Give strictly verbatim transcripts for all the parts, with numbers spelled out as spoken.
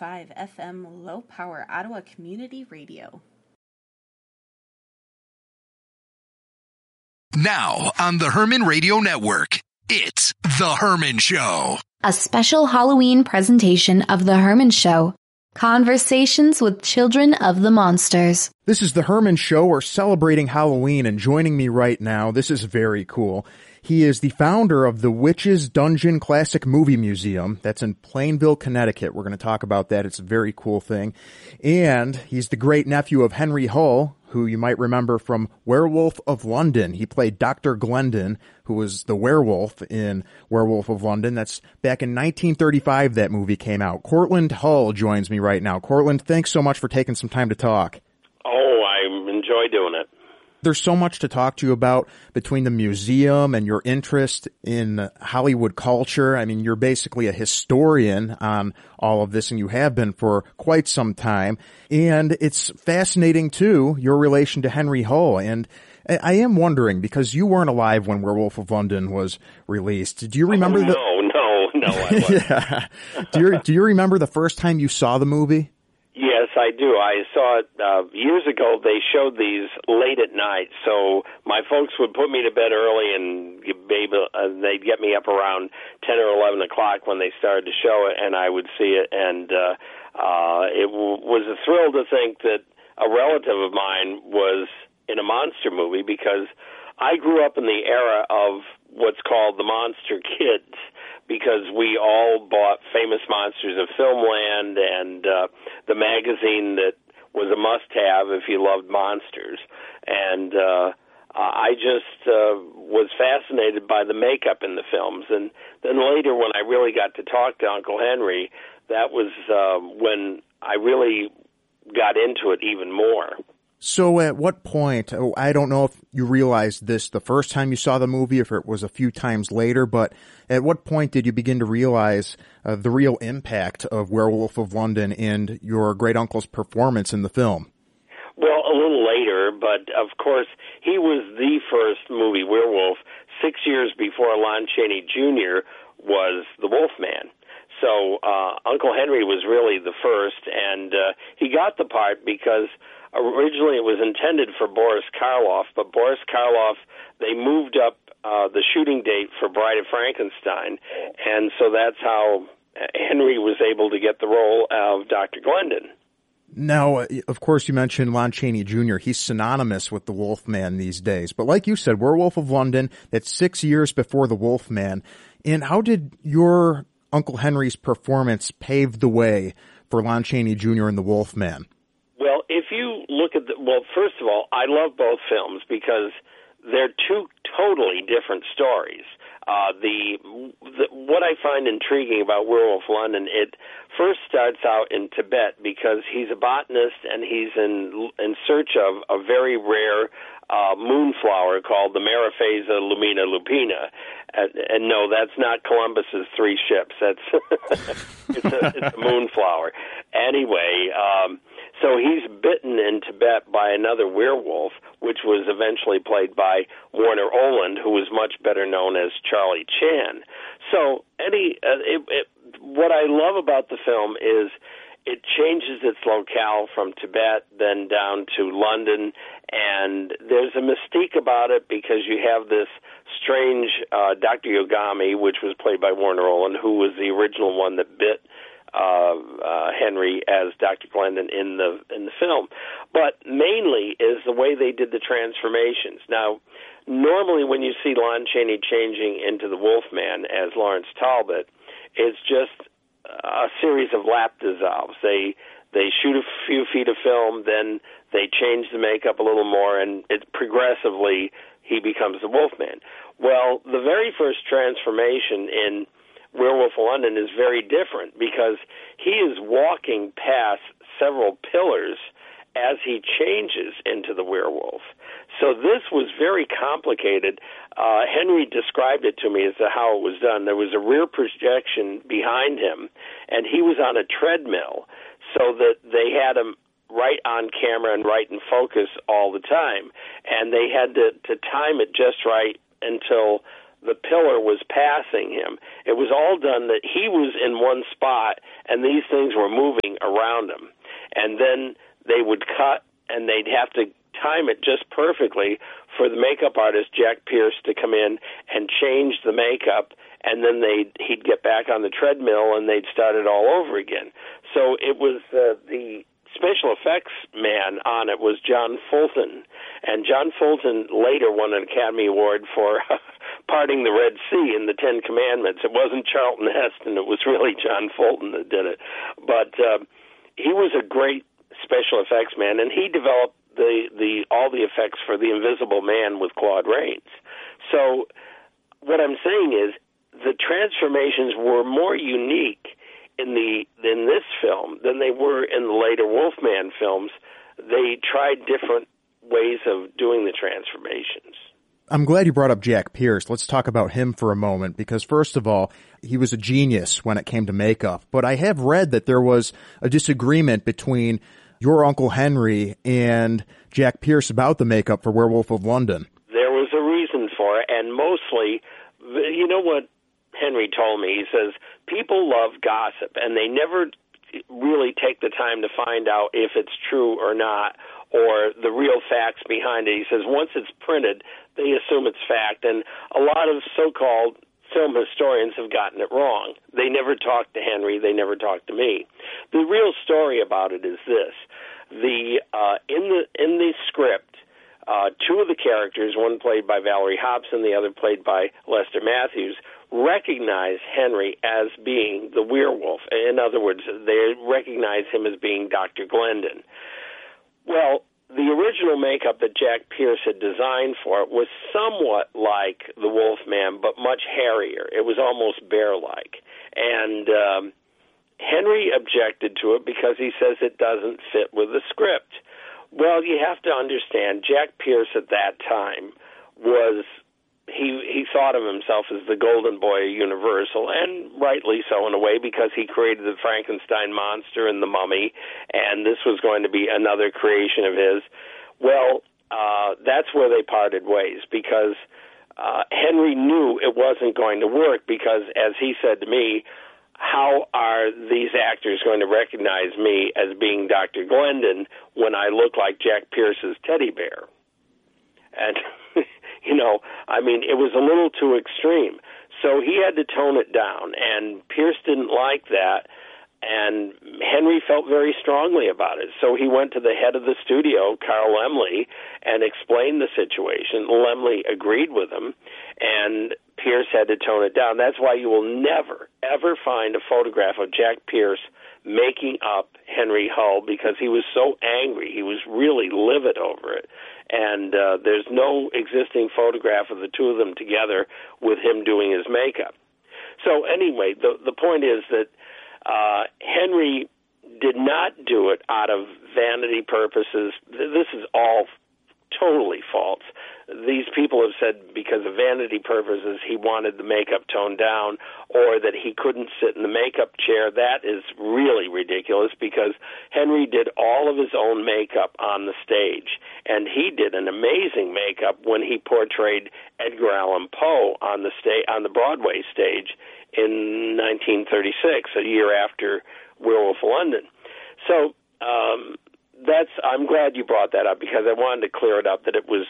five F M Low Power Ottawa Community Radio. Now on the Herman Radio Network, it's The Herman Show. A special Halloween presentation of The Herman Show. Conversations with Children of the Monsters. This is The Herman Show. We're celebrating Halloween, and joining me right now, this is very cool. He is the founder of the Witch's Dungeon Classic Movie Museum. That's in Plainville, Connecticut. We're going to talk about that. It's a very cool thing. And he's the great nephew of Henry Hull, who you might remember from Werewolf of London. He played Doctor Glendon, who was the werewolf in Werewolf of London. That's back in nineteen thirty-five that movie came out. Cortland Hull joins me right now. Cortland, thanks so much for taking some time to talk. Oh, I enjoy doing it. There's so much to talk to you about between the museum and your interest in Hollywood culture. I mean, you're basically a historian on all of this, and you have been for quite some time. And it's fascinating, too, your relation to Henry Hull. And I am wondering, because you weren't alive when Werewolf of London was released. Do you remember oh, the... No, no, no, I wasn't. yeah. Do you, do you remember the first time you saw the movie? Yes, I do. I saw it uh, years ago. They showed these late at night, so my folks would put me to bed early, and baby, uh, they'd get me up around ten or eleven o'clock when they started to show it, and I would see it. And uh, uh, it w- was a thrill to think that a relative of mine was in a monster movie, because I grew up in the era of what's called the Monster Kids, because we all bought Famous Monsters of Filmland and uh, the magazine that was a must-have if you loved monsters. And uh, I just uh, was fascinated by the makeup in the films. And then later, when I really got to talk to Uncle Henry, that was uh, when I really got into it even more. So at what point, I don't know if you realized this the first time you saw the movie, if it was a few times later, but at what point did you begin to realize uh, the real impact of Werewolf of London and your great-uncle's performance in the film? Well, a little later, but of course, he was the first movie werewolf six years before Lon Chaney Junior was the Wolfman. So uh, Uncle Henry was really the first, and uh, he got the part because originally it was intended for Boris Karloff, but Boris Karloff, they moved up uh, the shooting date for Bride of Frankenstein, and so that's how Henry was able to get the role of Doctor Glendon. Now, of course, you mentioned Lon Chaney Junior He's synonymous with the Wolfman these days. But like you said, Werewolf of London, that's six years before the Wolfman. And how did your Uncle Henry's performance pave the way for Lon Chaney Junior and the Wolfman? Well, if you look at the, well, first of all, I love both films because they're two totally different stories. Uh, the, the what I find intriguing about Werewolf of London, it first starts out in Tibet because he's a botanist and he's in in search of a very rare uh, moonflower called the Mariphasa lumina lupina. And, and no, that's not Columbus's three ships. That's it's, a, it's a moonflower. Anyway, um, so he's bitten in Tibet by another werewolf, which was eventually played by Warner Oland, who was much better known as Charlie Chan. So any uh, it, it, what I love about the film is it changes its locale from Tibet, then down to London, and there's a mystique about it because you have this strange uh, Doctor Yogami, which was played by Warner Oland, who was the original one that bit uh, uh, Henry as Doctor Glendon in the in the film. But mainly is the way they did the transformations. Now, normally when you see Lon Chaney changing into the Wolfman as Lawrence Talbot, it's just a series of lap dissolves. They they shoot a few feet of film, then they change the makeup a little more, and it progressively he becomes the Wolfman. Well, the very first transformation in Werewolf of London is very different because he is walking past several pillars as he changes into the werewolf. So this was very complicated. Uh, Henry described it to me as to how it was done. There was a rear projection behind him, and he was on a treadmill so that they had him right on camera and right in focus all the time. And they had to, to time it just right until the pillar was passing him. It was all done that he was in one spot, and these things were moving around him. And then they would cut, and they'd have to time it just perfectly for the makeup artist, Jack Pierce, to come in and change the makeup, and then they'd, he'd get back on the treadmill, and they'd start it all over again. So it was uh, the special effects man on it was John Fulton, and John Fulton later won an Academy Award for parting the Red Sea in the Ten Commandments. It wasn't Charlton Heston, it was really John Fulton that did it. But uh, he was a great special effects man, and he developed the, the all the effects for the Invisible Man with Claude Rains. So what I'm saying is the transformations were more unique in the in this film than they were in the later Wolfman films. They tried different ways of doing the transformations. I'm glad you brought up Jack Pierce. Let's talk about him for a moment, because first of all, he was a genius when it came to makeup. But I have read that there was a disagreement between your Uncle Henry and Jack Pierce about the makeup for Werewolf of London. There was a reason for it, and mostly, you know what Henry told me? He says, people love gossip, and they never really take the time to find out if it's true or not, or the real facts behind it. He says once it's printed, they assume it's fact, and a lot of so-called film historians have gotten it wrong. They never talked to Henry. They never talked to me. The real story about it is this. The uh, in the in the script, uh, two of the characters, one played by Valerie Hobson, the other played by Lester Matthews, recognize Henry as being the werewolf. In other words, they recognize him as being Doctor Glendon. Well, the original makeup that Jack Pierce had designed for it was somewhat like the Wolfman, but much hairier. It was almost bear-like. And um, Henry objected to it because he says it doesn't fit with the script. Well, you have to understand, Jack Pierce at that time was... He he thought of himself as the golden boy of Universal, and rightly so in a way, because he created the Frankenstein monster and the Mummy, and this was going to be another creation of his. Well, uh, that's where they parted ways, because uh, Henry knew it wasn't going to work, because, as he said to me, how are these actors going to recognize me as being Doctor Glendon when I look like Jack Pierce's teddy bear? And... You know, I mean, it was a little too extreme. So he had to tone it down, and Pierce didn't like that, and Henry felt very strongly about it. So he went to the head of the studio, Carl Laemmle, and explained the situation. Laemmle agreed with him, and Pierce had to tone it down. That's why you will never, ever find a photograph of Jack Pierce making up Henry Hull, because he was so angry. He was really livid over it. And uh, there's no existing photograph of the two of them together with him doing his makeup. So anyway, the the point is that uh, Henry did not do it out of vanity purposes. This is all totally false. These people have said because of vanity purposes he wanted the makeup toned down, or that he couldn't sit in the makeup chair. That is really ridiculous, because Henry did all of his own makeup on the stage, and he did an amazing makeup when he portrayed Edgar Allan Poe on the sta- on the Broadway stage in nineteen thirty-six, a year after Werewolf of London. So um, that's I'm glad you brought that up, because I wanted to clear it up that it was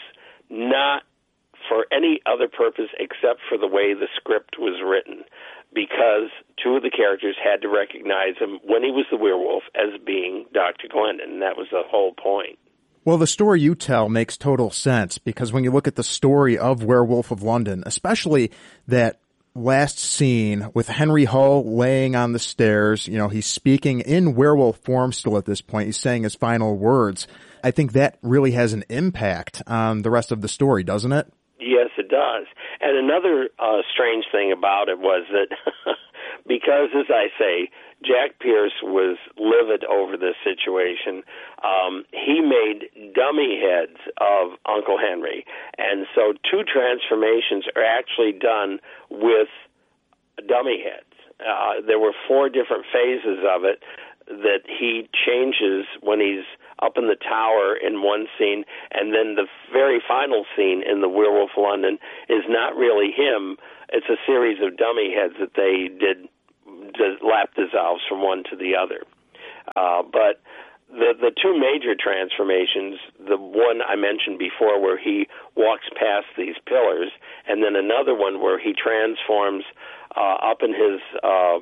not for any other purpose except for the way the script was written, because two of the characters had to recognize him when he was the werewolf as being Doctor Glendon, and that was the whole point. Well, the story you tell makes total sense, because when you look at the story of Werewolf of London, especially that last scene with Henry Hull laying on the stairs, you know, he's speaking in werewolf form still at this point. He's saying his final words. I think that really has an impact on the rest of the story, doesn't it? Yes, it does. And another uh, strange thing about it was that because, as I say, Jack Pierce was livid over this situation, um, he made dummy heads of Uncle Henry. And so two transformations are actually done with dummy heads. Uh, there were four different phases of it that he changes when he's up in the tower in one scene, and then the very final scene in the Werewolf of London is not really him. It's a series of dummy heads that they did, did lap dissolves from one to the other. Uh, but the the two major transformations, the one I mentioned before where he walks past these pillars, and then another one where he transforms uh, up in his uh,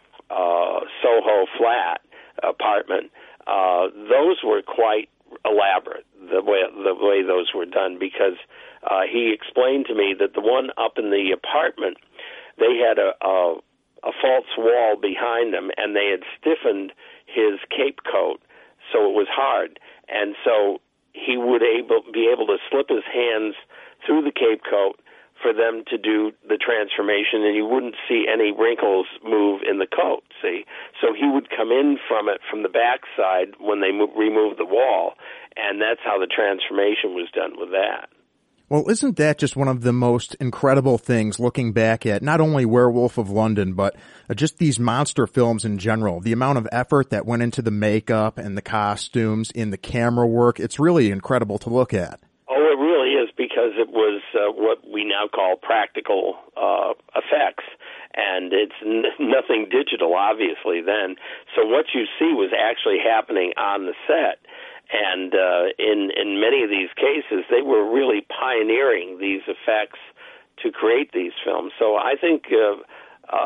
uh, Soho flat apartment, uh, those were quite elaborate, the way the way those were done, because uh, he explained to me that the one up in the apartment, they had a, a, a false wall behind them, and they had stiffened his cape coat so it was hard, and so he would able be able to slip his hands through the cape coat for them to do the transformation, and you wouldn't see any wrinkles move in the coat, see? So he would come in from it from the backside when they mo- removed the wall, and that's how the transformation was done with that. Well, isn't that just one of the most incredible things looking back at not only Werewolf of London, but just these monster films in general? The amount of effort that went into the makeup and the costumes, in the camera work, it's really incredible to look at. Oh, it really is, because it was uh, what we now call practical uh, effects, and it's n- nothing digital, obviously, then. So what you see was actually happening on the set. And uh, in in many of these cases, they were really pioneering these effects to create these films. So I think uh,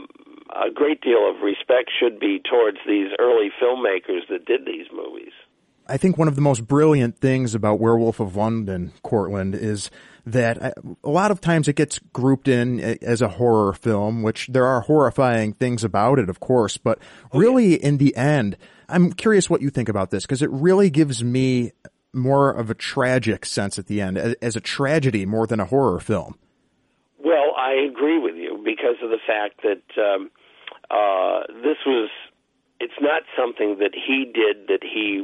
a, a great deal of respect should be towards these early filmmakers that did these movies. I think one of the most brilliant things about Werewolf of London, Cortland, is that a lot of times it gets grouped in as a horror film, which there are horrifying things about it, of course, but really in the end, I'm curious what you think about this, because it really gives me more of a tragic sense at the end, as a tragedy more than a horror film. Well, I agree with you because of the fact that um, uh, this was, it's not something that he did that he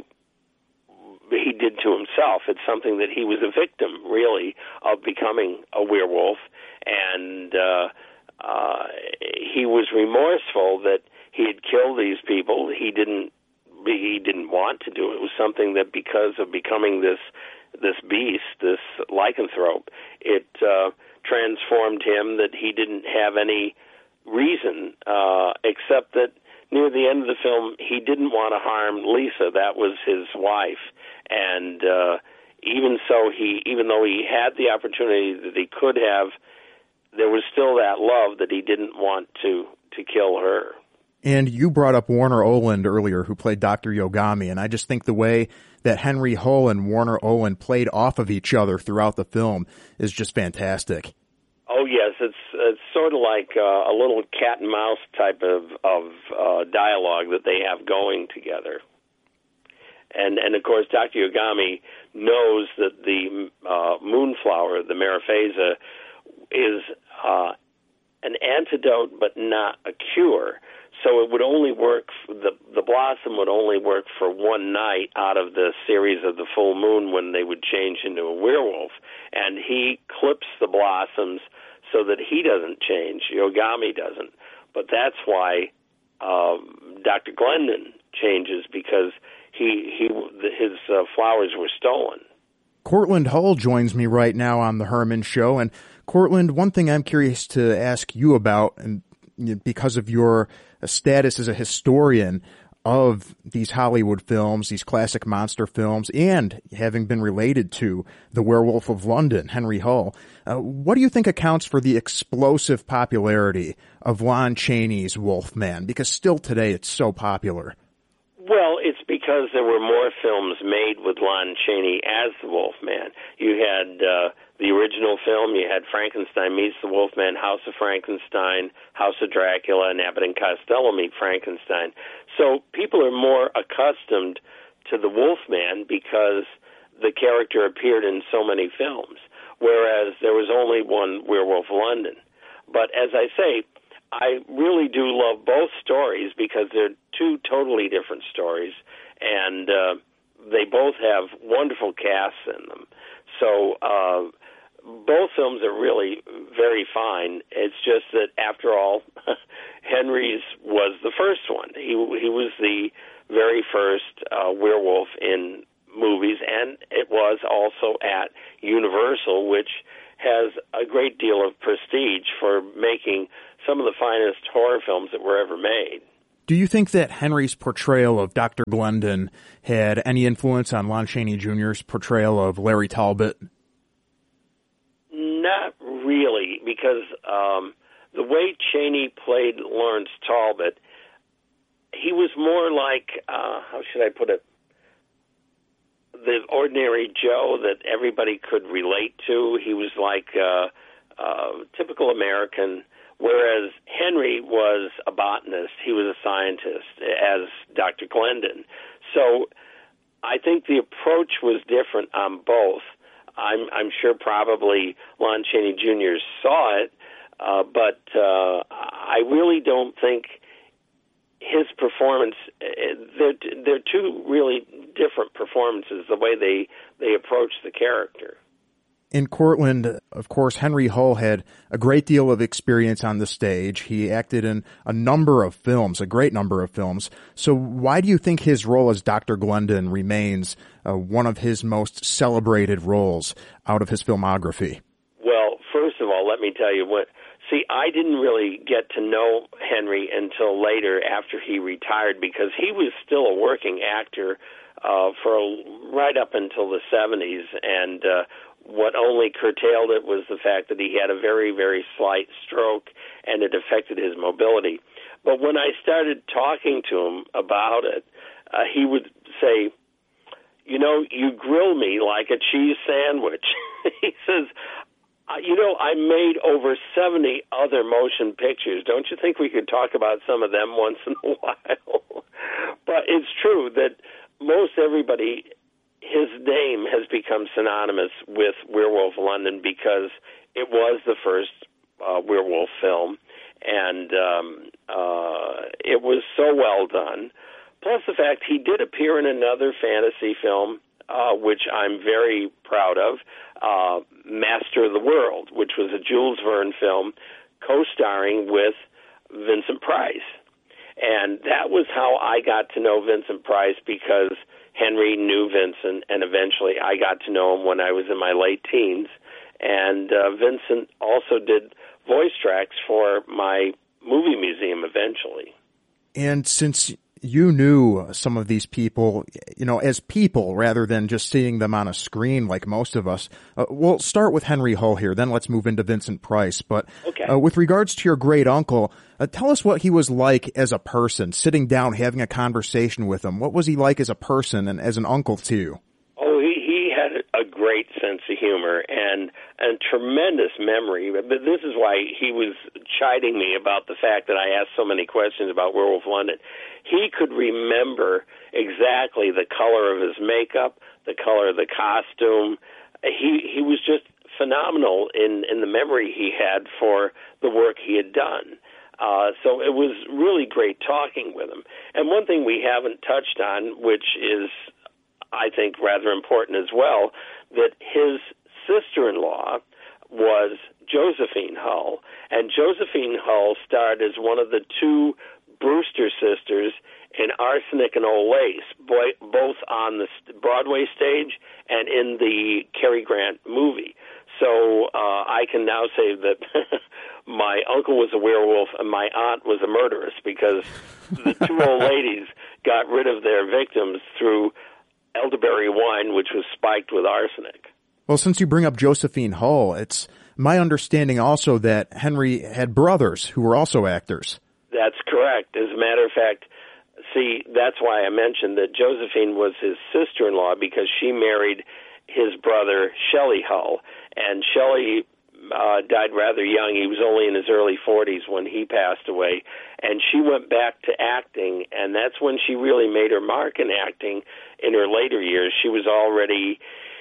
he did to himself. It's something that he was a victim, really, of becoming a werewolf, and uh, uh, he was remorseful that he had killed these people. He didn't he didn't want to do it. It was something that because of becoming this this beast, this lycanthrope, it uh, transformed him, that he didn't have any reason uh, except that near the end of the film, he didn't want to harm Lisa. That was his wife. And uh, even so, he even though he had the opportunity that he could have, there was still that love that he didn't want to, to kill her. And you brought up Warner Oland earlier, who played Doctor Yogami, and I just think the way that Henry Hull and Warner Oland played off of each other throughout the film is just fantastic. Oh yes, it's it's sort of like uh, a little cat and mouse type of of uh, dialogue that they have going together. And and of course, Doctor Yogami knows that the uh, moonflower, the Mariphasa, is uh, an antidote but not a cure. So it would only work, the the blossom would only work for one night out of the series of the full moon when they would change into a werewolf. And he clips the blossoms so that he doesn't change, Yogami doesn't. But that's why um, Doctor Glendon changes, because he he his uh, flowers were stolen. Cortland Hull joins me right now on the Herman Show. And Cortland, one thing I'm curious to ask you about, and because of your status as a historian of these Hollywood films, these classic monster films, and having been related to the Werewolf of London, Henry Hull, uh, what do you think accounts for the explosive popularity of Lon Chaney's Wolfman? Because still today it's so popular. Well, it's because there were more films made with Lon Chaney as the Wolfman. You had uh, the original film, you had Frankenstein Meets the Wolfman, House of Frankenstein, House of Dracula, and Abbott and Costello Meet Frankenstein. So people are more accustomed to the Wolfman because the character appeared in so many films, whereas there was only one Werewolf of London. But as I say, I really do love both stories because they're two totally different stories, and uh, they both have wonderful casts in them. So uh, both films are really very fine. It's just that, after all, Henry's was the first one. He he was the very first uh, werewolf in movies, and it was also at Universal, which has a great deal of prestige for making some of the finest horror films that were ever made. Do you think that Henry's portrayal of Doctor Glendon had any influence on Lon Chaney Junior's portrayal of Larry Talbot? Not really, because um, the way Chaney played Lawrence Talbot, he was more like, uh, how should I put it, the ordinary Joe that everybody could relate to. He was like a uh, uh, typical American, whereas Henry was a botanist. He was a scientist, as Doctor Glendon. So I think the approach was different on both. I'm, I'm sure probably Lon Chaney Junior saw it, uh, but uh, I really don't think his performance, they're, they're two really different performances, the way they, they approach the character. In Cortland, of course, Henry Hull had a great deal of experience on the stage. He acted in a number of films, a great number of films. So why do you think his role as Doctor Glendon remains uh, one of his most celebrated roles out of his filmography? Well, first of all, let me tell you what. See, I didn't really get to know Henry until later after he retired, because he was still a working actor uh, for right up until the seventies, and uh, what only curtailed it was the fact that he had a very, very slight stroke, and it affected his mobility. But when I started talking to him about it, uh, he would say, you know, you grill me like a cheese sandwich. He says, Uh, you know, I made over seventy other motion pictures. Don't you think we could talk about some of them once in a while? But it's true that most everybody, his name has become synonymous with Werewolf London because it was the first uh, werewolf film, and um, uh, it was so well done. Plus the fact he did appear in another fantasy film, uh, which I'm very proud of, uh, Master of the World, which was a Jules Verne film co-starring with Vincent Price. And that was how I got to know Vincent Price, because Henry knew Vincent, and eventually I got to know him when I was in my late teens. And uh, Vincent also did voice tracks for my movie museum eventually. And since you knew some of these people, you know, as people rather than just seeing them on a screen like most of us, uh, we'll start with Henry Hull here, then let's move into Vincent Price. But okay. uh, with regards to your great uncle, uh, tell us what he was like as a person, sitting down, having a conversation with him. What was he like as a person and as an uncle to you? Oh, he, he had a great sense of humor and a tremendous memory. But this is why he was chiding me about the fact that I asked so many questions about Werewolf London. He could remember exactly the color of his makeup, the color of the costume. He he was just phenomenal in, in the memory he had for the work he had done. Uh, so it was really great talking with him. And one thing we haven't touched on, which is, I think, rather important as well, that his sister-in-law was Josephine Hull. And Josephine Hull starred as one of the two Brewster sisters in Arsenic and Old Lace, both on the Broadway stage and in the Cary Grant movie. So uh, I can now say that my uncle was a werewolf and my aunt was a murderess, because the two old ladies got rid of their victims through elderberry wine, which was spiked with arsenic. Well, since you bring up Josephine Hull, it's my understanding also that Henry had brothers who were also actors. That's correct. As a matter of fact, see, that's why I mentioned that Josephine was his sister-in-law, because she married his brother, Shelley Hull. And Shelley uh, died rather young. He was only in his early forties when he passed away. And she went back to acting, and that's when she really made her mark in acting in her later years. She was already,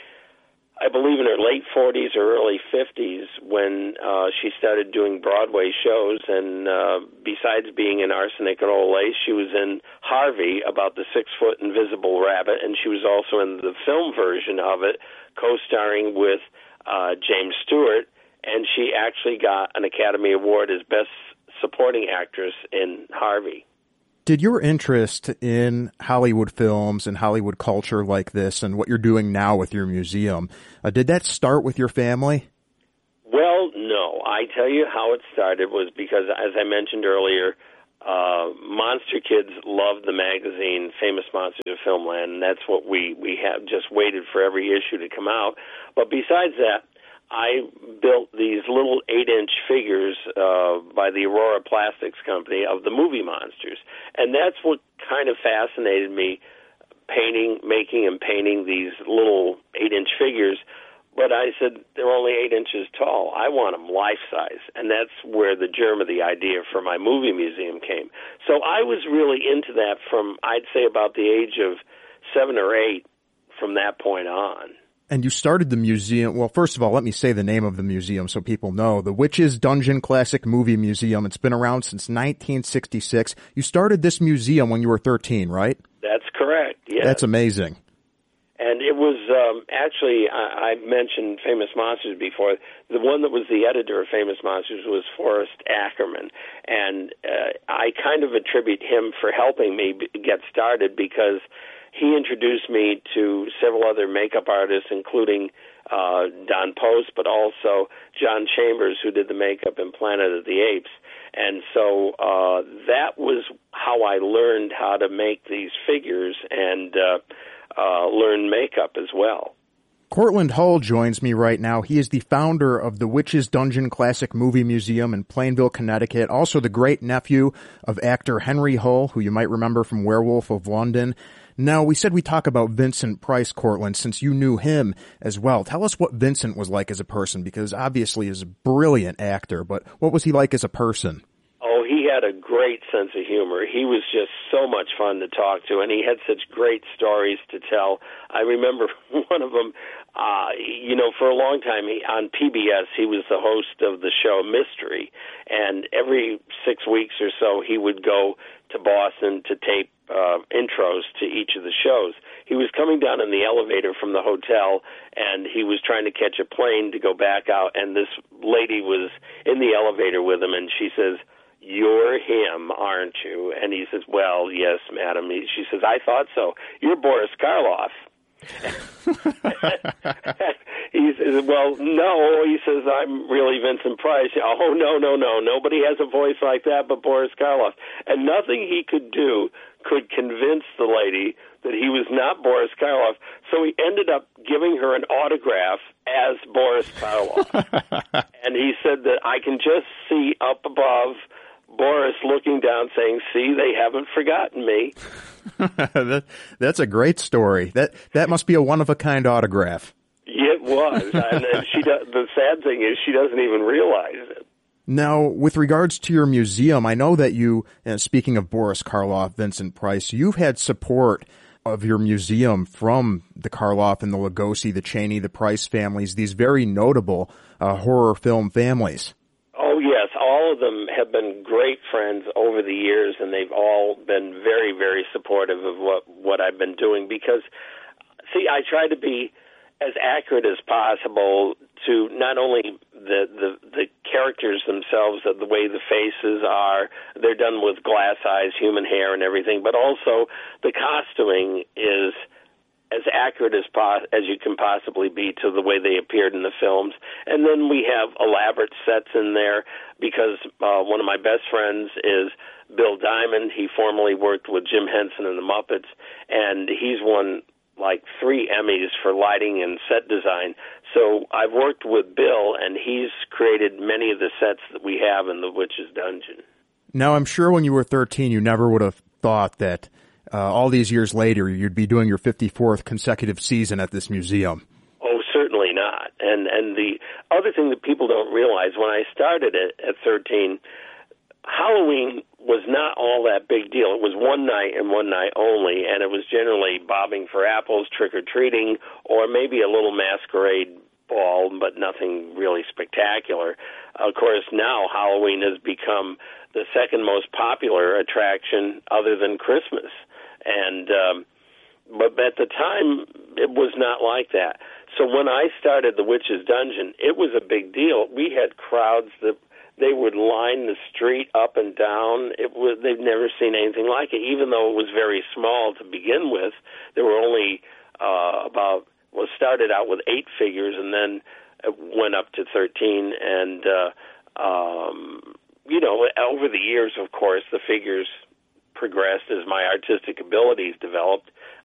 I believe, in her late forties or early fifties when uh, she started doing Broadway shows. And uh, besides being in Arsenic and Old Lace, she was in Harvey, about the six-foot invisible rabbit, and she was also in the film version of it, co-starring with uh, James Stewart, and she actually got an Academy Award as Best Supporting Actress in Harvey. Did your interest in Hollywood films and Hollywood culture like this and what you're doing now with your museum, uh, did that start with your family? Well, no. I tell you how it started was because, as I mentioned earlier, uh, Monster Kids loved the magazine Famous Monsters of Filmland, and that's what we, we have just waited for every issue to come out. But besides that, I built these little eight-inch figures uh, by the Aurora Plastics Company of the movie monsters. And that's what kind of fascinated me, painting, making and painting these little eight-inch figures. But I said, they're only eight inches tall. I want them life-size. And that's where the germ of the idea for my movie museum came. So I was really into that from, I'd say, about the age of seven or eight from that point on. And you started the museum, well, first of all, let me say the name of the museum so people know. The Witches Dungeon Classic Movie Museum. It's been around since nineteen sixty-six. You started this museum when you were thirteen, right? That's correct, yes. That's amazing. And it was, um, actually, I, I mentioned Famous Monsters before. The one that was the editor of Famous Monsters was Forrest Ackerman. And uh, I kind of attribute him for helping me b- get started because he introduced me to several other makeup artists, including uh, Don Post, but also John Chambers, who did the makeup in Planet of the Apes. And so uh, that was how I learned how to make these figures and uh, uh, learn makeup as well. Cortland Hull joins me right now. He is the founder of the Witches Dungeon Classic Movie Museum in Plainville, Connecticut, also the great-nephew of actor Henry Hull, who you might remember from Werewolf of London. Now, we said we talk about Vincent Price, Cortland, since you knew him as well. Tell us what Vincent was like as a person, because obviously he's a brilliant actor, but what was he like as a person? Oh, he had a great sense of humor. He was just so much fun to talk to, and he had such great stories to tell. I remember one of them, uh, you know, for a long time he, on P B S, he was the host of the show Mystery, and every six weeks or so he would go to Boston to tape uh, intros to each of the shows. He was coming down in the elevator from the hotel, and he was trying to catch a plane to go back out, and this lady was in the elevator with him, and she says, "You're him, aren't you?" And he says, "Well, yes, madam." He, she says, "I thought so. You're Boris Karloff." He says, "Well, no." He says, "I'm really Vincent Price." "Oh, no, no, no. Nobody has a voice like that but Boris Karloff." And nothing he could do could convince the lady that he was not Boris Karloff. So he ended up giving her an autograph as Boris Karloff. And he said that I can just see up above Boris looking down saying, "See, they haven't forgotten me." that, that's a great story. That that must be a one-of-a-kind autograph. It was. and, and she does, the sad thing is she doesn't even realize it. Now, with regards to your museum, I know that you, uh, speaking of Boris Karloff, Vincent Price, you've had support of your museum from the Karloff and the Lugosi, the Chaney, the Price families, these very notable uh, horror film families. Oh, yes. All of them have been great friends over the years, and they've all been very, very supportive of what, what I've been doing because, see, I try to be as accurate as possible to not only the, the, the characters themselves, the way the faces are, they're done with glass eyes, human hair and everything, but also the costuming is as accurate as po- as you can possibly be to the way they appeared in the films. And then we have elaborate sets in there because uh, one of my best friends is Bill Diamond. He formerly worked with Jim Henson and the Muppets, and he's won like three Emmys for lighting and set design. So I've worked with Bill, and he's created many of the sets that we have in the Witch's Dungeon. Now, I'm sure when you were thirteen, you never would have thought that uh, all these years later you'd be doing your fifty-fourth consecutive season at this museum. Oh, certainly not. And and the other thing that people don't realize, when I started it at thirteen, Halloween was not all that big deal. It was one night and one night only, and it was generally bobbing for apples, trick-or-treating, or maybe a little masquerade ball, but nothing really spectacular. Of course, now Halloween has become the second most popular attraction other than Christmas. And um, but at the time, it was not like that. So when I started the Witch's Dungeon, it was a big deal. We had crowds that they would line the street up and down. It was, they've never seen anything like it, even though it was very small to begin with. There were only uh, about, well, started out with eight figures and then it went up to thirteen. And, uh, um, you know, over the years, of course, the figures progressed as my artistic abilities developed.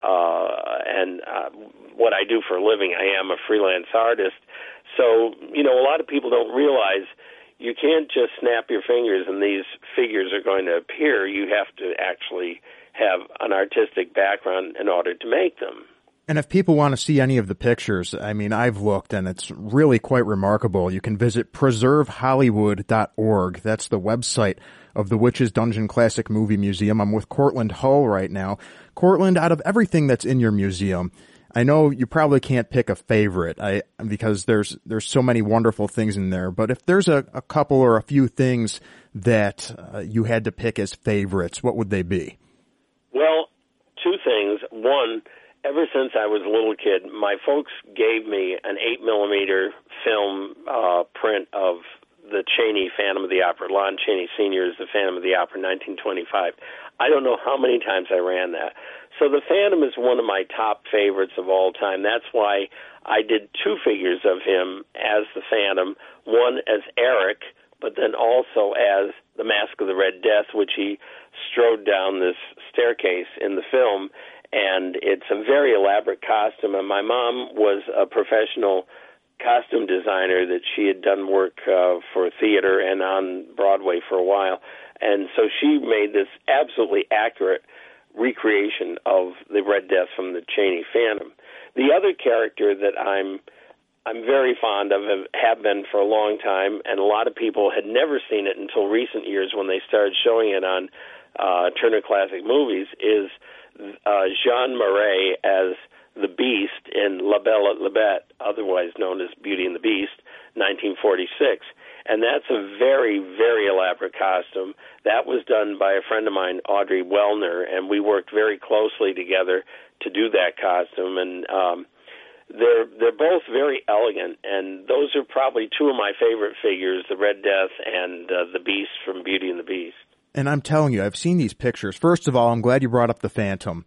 Uh, and uh, what I do for a living, I am a freelance artist. So, you know, a lot of people don't realize you can't just snap your fingers and these figures are going to appear. You have to actually have an artistic background in order to make them. And if people want to see any of the pictures, I mean, I've looked and it's really quite remarkable. You can visit preserve hollywood dot org. That's the website of the Witches Dungeon Classic Movie Museum. I'm with Courtland Hull right now. Courtland, out of everything that's in your museum, I know you probably can't pick a favorite I, because there's there's so many wonderful things in there. But if there's a, a couple or a few things that uh, you had to pick as favorites, what would they be? Well, two things. One, ever since I was a little kid, my folks gave me an eight millimeter film uh, print of the Chaney Phantom of the Opera. Lon Chaney Senior is the Phantom of the Opera, nineteen twenty-five. I don't know how many times I ran that. So the Phantom is one of my top favorites of all time. That's why I did two figures of him as the Phantom, one as Eric, but then also as the Mask of the Red Death, which he strode down this staircase in the film. And it's a very elaborate costume. And my mom was a professional costume designer that she had done work uh, for theater and on Broadway for a while. And so she made this absolutely accurate recreation of the Red Death from the Chaney Phantom. The other character that I'm I'm very fond of, have been for a long time, and a lot of people had never seen it until recent years when they started showing it on uh, Turner Classic Movies, is uh, Jean Marais as the Beast in La Belle et la Bête, otherwise known as Beauty and the Beast, nineteen forty-six. And that's a very, very elaborate costume. That was done by a friend of mine, Audrey Wellner, and we worked very closely together to do that costume. And um, they're they're both very elegant, and those are probably two of my favorite figures, the Red Death and uh, the Beast from Beauty and the Beast. And I'm telling you, I've seen these pictures. First of all, I'm glad you brought up the Phantom,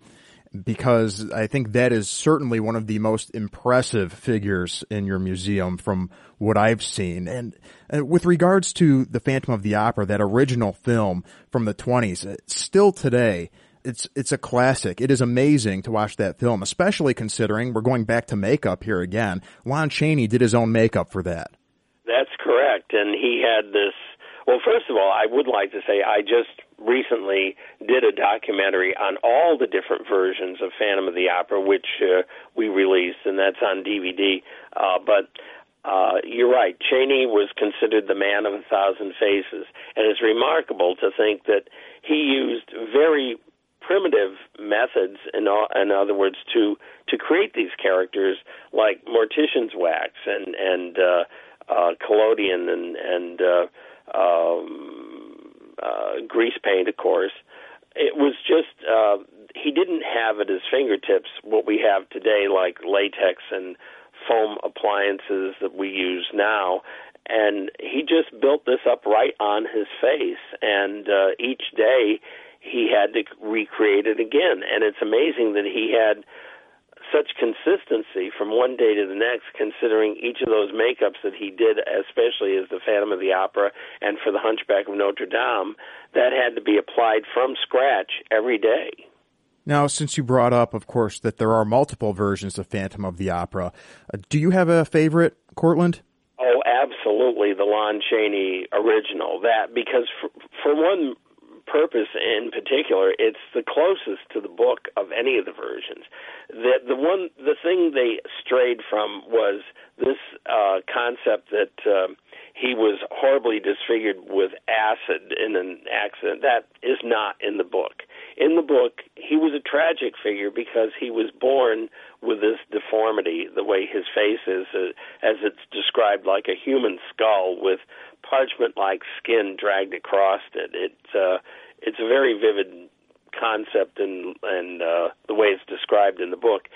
because I think that is certainly one of the most impressive figures in your museum from what I've seen. And uh, with regards to the Phantom of the Opera, that original film from the twenties, still today, it's it's a classic. It is amazing to watch that film, especially considering we're going back to makeup here again. Lon Chaney did his own makeup for that. That's correct. And he had this, well, first of all, I would like to say I just recently did a documentary on all the different versions of Phantom of the Opera, which uh, we released, and that's on D V D. Uh, but uh, you're right, Chaney was considered the man of a thousand faces, and it's remarkable to think that he used very primitive methods, in, in other words, to to create these characters like mortician's wax and and uh, uh, collodion and and uh, um, uh, grease paint, of course. It was just uh, he didn't have at his fingertips what we have today, like latex and foam appliances that we use now. And he just built this up right on his face, and uh, each day he had to recreate it again. And it's amazing that he had such consistency from one day to the next, considering each of those makeups that he did, especially as the Phantom of the Opera and for the Hunchback of Notre Dame, that had to be applied from scratch every day. Now, since you brought up, of course, that there are multiple versions of Phantom of the Opera, uh, do you have a favorite, Courtland? Oh, absolutely, the Lon Chaney original. That, because for, for one purpose in particular, it's the closest to the book of any of the versions. The the one the thing they strayed from was this uh, concept that uh, he was horribly disfigured with acid in an accident. That is not in the book. In the book, he was a tragic figure because he was born with this deformity, the way his face is, uh, as it's described, like a human skull with parchment-like skin dragged across it. It uh, it's a very vivid concept and and uh, the way it's described in the book.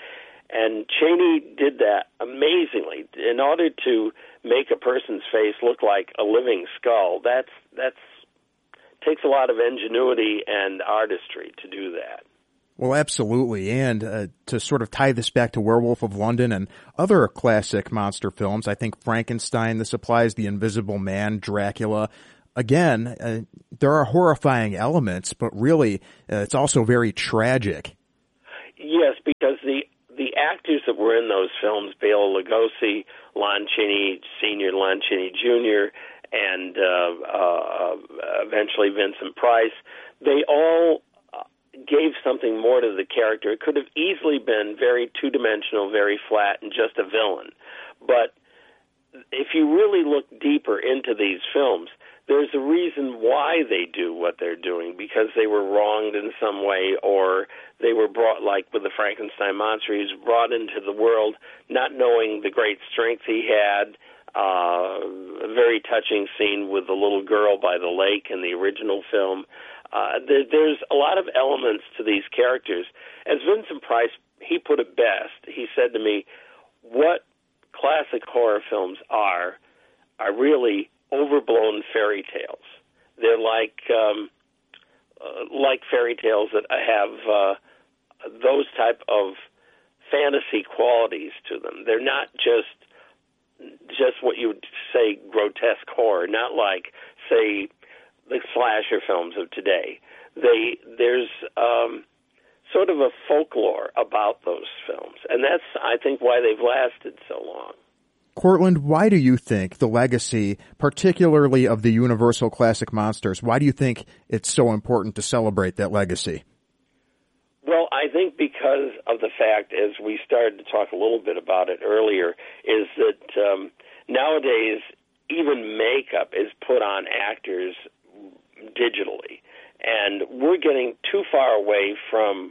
And Chaney did that amazingly. In order to make a person's face look like a living skull, that's that's takes a lot of ingenuity and artistry to do that. Well, absolutely. And uh, to sort of tie this back to Werewolf of London and other classic monster films, I think Frankenstein, this applies, The Invisible Man, Dracula. Again, uh, there are horrifying elements, but really uh, it's also very tragic. Yes, because the the actors that were in those films, Bela Lugosi, Lon Chaney Senior, Lon Chaney Junior, and uh, uh, eventually Vincent Price, they all gave something more to the character. It could have easily been very two-dimensional, very flat, and just a villain. But if you really look deeper into these films, there's a reason why they do what they're doing, because they were wronged in some way, or they were brought, like with the Frankenstein monster, he was brought into the world not knowing the great strength he had. Uh, a very touching scene with the little girl by the lake in the original film. Uh, there, there's a lot of elements to these characters. As Vincent Price, he put it best. He said to me, what classic horror films are, are really overblown fairy tales. They're like um, uh, like fairy tales that have uh, those type of fantasy qualities to them. They're not just just what you would say grotesque horror, not like, say, the slasher films of today. They there's um, sort of a folklore about those films, and that's, I think, why they've lasted so long. Cortland, why do you think the legacy, particularly of the Universal Classic Monsters, why do you think it's so important to celebrate that legacy? Well, I think because of the fact, as we started to talk a little bit about it earlier, is that um, nowadays even makeup is put on actors digitally. And we're getting too far away from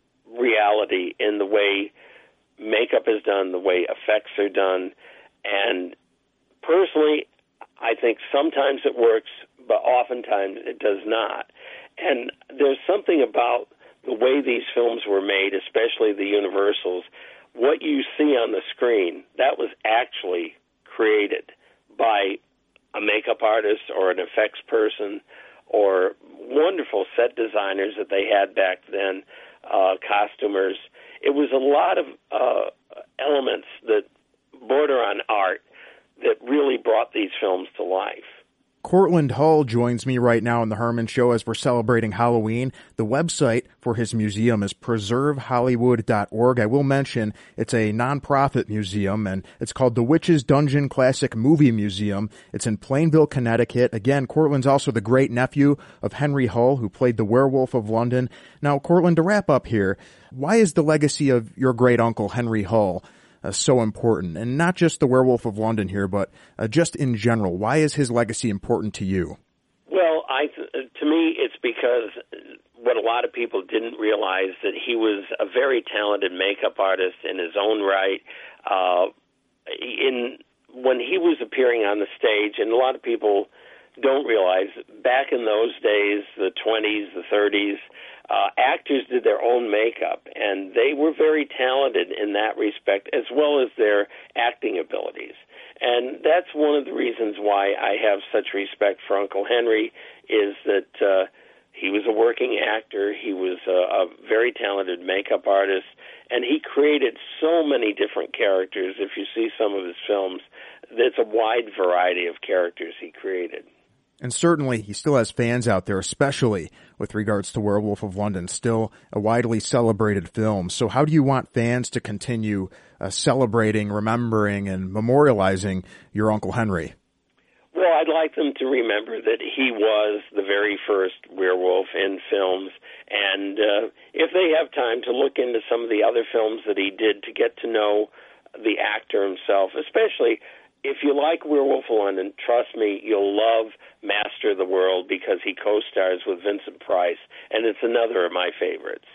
reality in the way makeup is done, the way effects are done. And personally, I think sometimes it works, but oftentimes it does not. And there's something about the way these films were made, especially the Universals, what you see on the screen, that was actually created by a makeup artist or an effects person or wonderful set designers that they had back then, uh, costumers. It was a lot of uh, elements that border on art that really brought these films to life. Cortland Hull joins me right now on The Herman Show as we're celebrating Halloween. The website for his museum is preserve hollywood dot org. I will mention it's a nonprofit museum, and it's called the Witch's Dungeon Classic Movie Museum. It's in Plainville, Connecticut. Again, Cortland's also the great-nephew of Henry Hull, who played the Werewolf of London. Now, Cortland, to wrap up here, why is the legacy of your great-uncle Henry Hull Uh, so important? And not just the Werewolf of London here, but uh, just in general. Why is his legacy important to you? Well, I th- to me, it's because what a lot of people didn't realize, that he was a very talented makeup artist in his own right. Uh, in when he was appearing on the stage, and a lot of people don't realize, back in those days, the twenties, the thirties, Uh, actors did their own makeup, and they were very talented in that respect, as well as their acting abilities. And that's one of the reasons why I have such respect for Uncle Henry, is that uh, he was a working actor, he was a, a very talented makeup artist, and he created so many different characters. If you see some of his films, there's a wide variety of characters he created. And certainly he still has fans out there, especially with regards to Werewolf of London, still a widely celebrated film. So how do you want fans to continue uh, celebrating, remembering, and memorializing your Uncle Henry? Well, I'd like them to remember that he was the very first werewolf in films. And uh, if they have time to look into some of the other films that he did to get to know the actor himself, especially if you like Werewolf of London, trust me, you'll love Master of the World, because he co-stars with Vincent Price, and it's another of my favorites.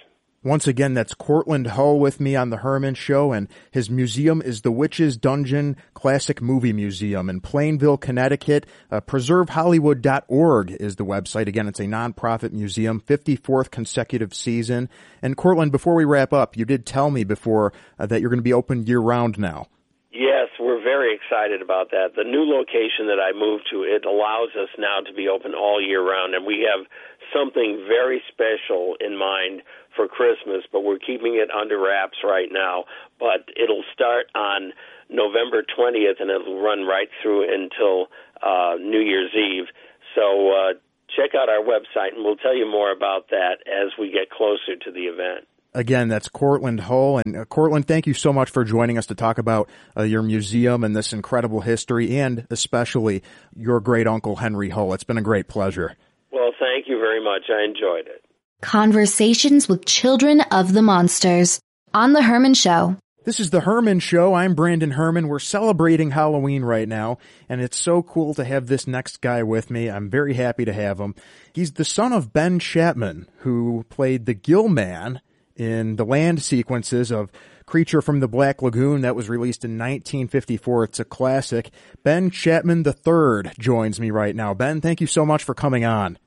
Once again, that's Cortland Hull with me on The Herman Show, and his museum is the Witch's Dungeon Classic Movie Museum in Plainville, Connecticut. Uh, preserve hollywood dot org is the website. Again, it's a nonprofit museum, fifty-fourth consecutive season. And Cortland, before we wrap up, you did tell me before uh, that you're going to be open year-round now. Yes, we're very excited about that. The new location that I moved to, it allows us now to be open all year round, and we have something very special in mind for Christmas, but we're keeping it under wraps right now. But it'll start on November twentieth, and it'll run right through until uh, New Year's Eve. So uh, check out our website, and we'll tell you more about that as we get closer to the event. Again, that's Cortland Hull. And uh, Cortland, thank you so much for joining us to talk about uh, your museum and this incredible history, and especially your great-uncle Henry Hull. It's been a great pleasure. Well, thank you very much. I enjoyed it. Conversations with Children of the Monsters on The Herman Show. This is The Herman Show. I'm Brandon Herman. We're celebrating Halloween right now, and it's so cool to have this next guy with me. I'm very happy to have him. He's the son of Ben Chapman, who played the Gill Man in the land sequences of Creature from the Black Lagoon that was released in nineteen fifty-four. It's a classic. Ben Chapman the third joins me right now. Ben, thank you so much for coming on.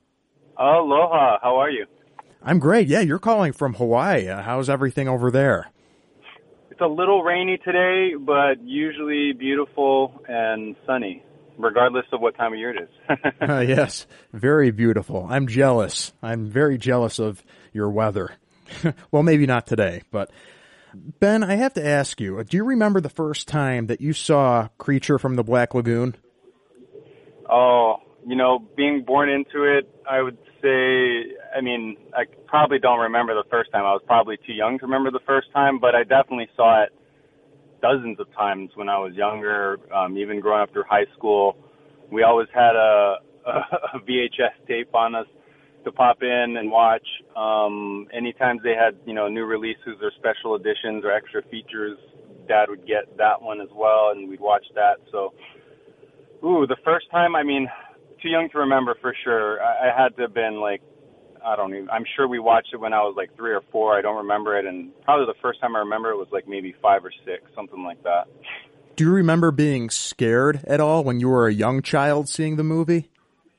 Aloha. How are you? I'm great. Yeah, you're calling from Hawaii. Uh, how's everything over there? It's a little rainy today, but usually beautiful and sunny, regardless of what time of year it is. uh, yes, very beautiful. I'm jealous. I'm very jealous of your weather. Well, maybe not today, but Ben, I have to ask you, do you remember the first time that you saw Creature from the Black Lagoon? Oh, you know, being born into it, I would say, I mean, I probably don't remember the first time. I was probably too young to remember the first time, but I definitely saw it dozens of times when I was younger, um, even growing up through high school. We always had a, a V H S tape on us to pop in and watch. Um, anytime they had, you know, new releases or special editions or extra features, Dad would get that one as well, and we'd watch that. So, ooh, the first time, I mean, too young to remember for sure. I, I had to have been like, I don't even, I'm sure we watched it when I was like three or four. I don't remember it. And probably the first time I remember it was like maybe five or six, something like that. Do you remember being scared at all when you were a young child seeing the movie?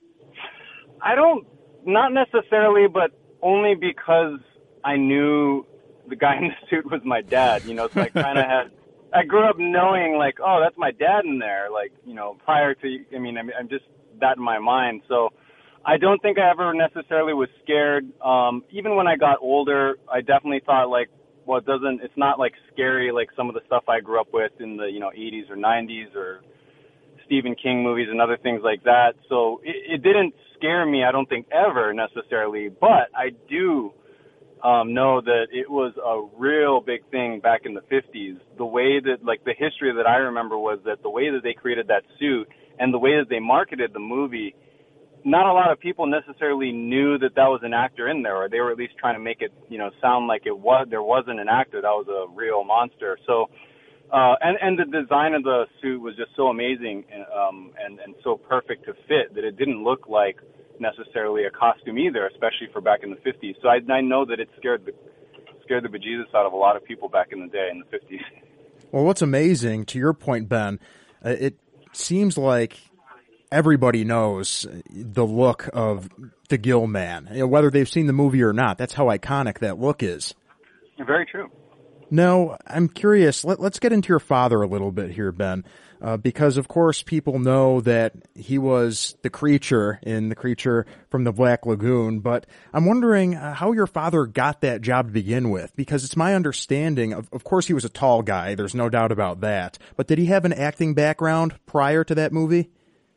I don't, not necessarily, but only because I knew the guy in the suit was my dad, you know, so I kind of had, I grew up knowing like, oh, that's my dad in there. Like, you know, prior to, I mean, I'm, I'm just that in my mind. So I don't think I ever necessarily was scared. Um, even when I got older, I definitely thought like, well, it doesn't, it's not like scary like some of the stuff I grew up with in the, you know, eighties or nineties or Stephen King movies and other things like that. So it, it didn't scare me, I don't think, ever necessarily, but I do um, know that it was a real big thing back in the fifties. The way that, like, the history that I remember was that the way that they created that suit and the way that they marketed the movie, not a lot of people necessarily knew that that was an actor in there, or they were at least trying to make it, you know, sound like it was, there wasn't an actor, that was a real monster. So, uh, and, and the design of the suit was just so amazing and, um, and, and so perfect to fit that it didn't look like necessarily a costume either, especially for back in the fifties. So I, I know that it scared the, scared the bejesus out of a lot of people back in the day in the fifties. Well, what's amazing, to your point, Ben, uh, it seems like everybody knows the look of the Gill Man, you know, whether they've seen the movie or not. That's how iconic that look is. Very true. Now, I'm curious, let, let's get into your father a little bit here, Ben, uh, because, of course, people know that he was the creature in The Creature from the Black Lagoon, but I'm wondering uh, how your father got that job to begin with, because it's my understanding, of, of course, he was a tall guy, there's no doubt about that, but did he have an acting background prior to that movie?